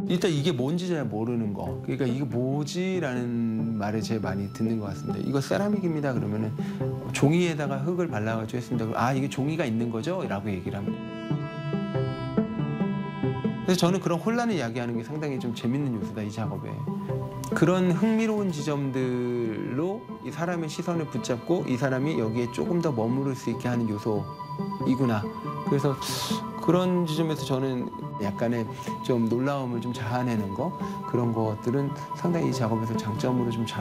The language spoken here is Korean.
일단 이게 뭔지 잘 모르는 거. 그러니까 이게 뭐지라는 말을 제일 많이 듣는 것 같습니다. 이거 세라믹입니다. 그러면은 종이에다가 흙을 발라가지고 했습니다. 아, 이게 종이가 있는 거죠? 라고 얘기를 합니다. 그래서 저는 그런 혼란을 야기하는 게 상당히 좀 재밌는 요소다, 이 작업에. 그런 흥미로운 지점들로 이 사람의 시선을 붙잡고 이 사람이 여기에 조금 더 머무를 수 있게 하는 요소이구나. 그래서 그런 지점에서 저는 약간의 좀 놀라움을 좀 자아내는 거, 그런 것들은 상당히 이 작업에서 장점으로 좀